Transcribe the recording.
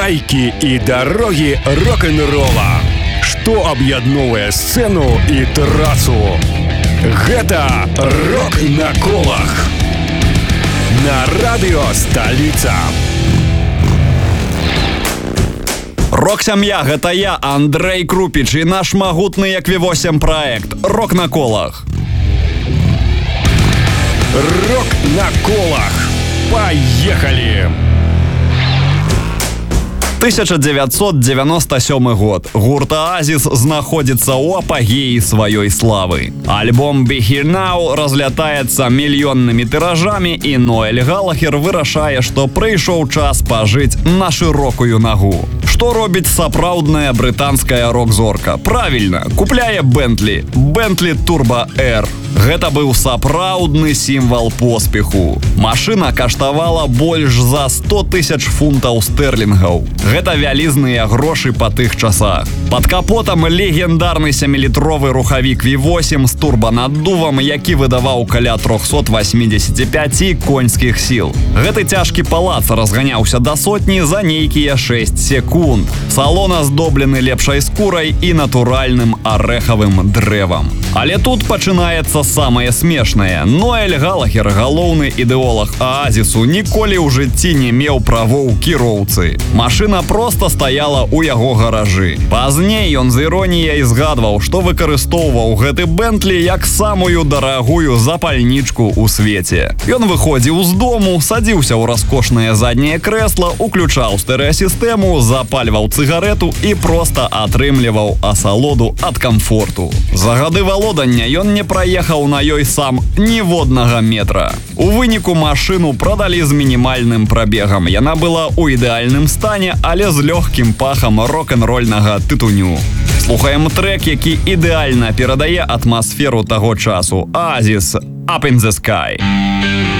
байки і дарогі рок-н-рола. Што аб'ядноўвае сцэну і трасу. Гэта «Рок на колах» на радыё «Сталіца». Рок-сям'я, гэта я, Андрэй Крупіч, і наш магутны як V8 праект «Рок на колах». «Рок на колах». Поехали! 1997 год. Гурт «Оазис» знаходзіцца ў апагеі сваёй славы. Альбом «Be Here Now» разлятаецца мільённымі тыражамі, і Ноэль Галахер вырашае, што прыйшоў час пажыць на шырокую нагу. Што робіць сапраўдная брытанская рок-зорка? Правільна, купляе Бентлі Turbo R. Гэта быў сапраўдны сімвал поспеху. Машына каштавала больш за 100 000 фунтаў стерлінгаў. Гэта вялізныя грошы па тых часах. Пад капотам легендарны 7-літровы рухавік V8 з турбанаддувам, які выдаваў каля 385 конскіх сіл. Гэты цяжкі палац разганяўся да сотні за нейкія 6 секунд. Салон аздоблены лепшай скурай і натуральным арэхавым дрэвам. Але тут пачынаецца самае смешнае. Ноэль Галахер, галоўны ідэолог «Оазісу», ніколі ў жыцці не меў правоў кіроўцы. Машына проста стаяла ў яго гаражы. Пазней ён з іроніяй згадваў, што выкарыстоўваў гэты Бентлі як самую дарагую запальнічку ў свеце. Ён выходзіў з дому, садзіўся ў раскошнае задняе крэсла, уключаў стэрэасістэму, запальваў цыгарету і проста атрымліваў асалоду ад камфорту. За гады валодання ён не праехаў на ёй сам ніводнага метра. У выніку машыну прадалі з мінімальным прабегам. Яна была ў ідэальным стане, але з лёгкім пахам рок-н-рольнага тытуню. Слухаем трэк, які ідэальна перадае атмасферу таго часу. «Оазис» «Up in the Sky».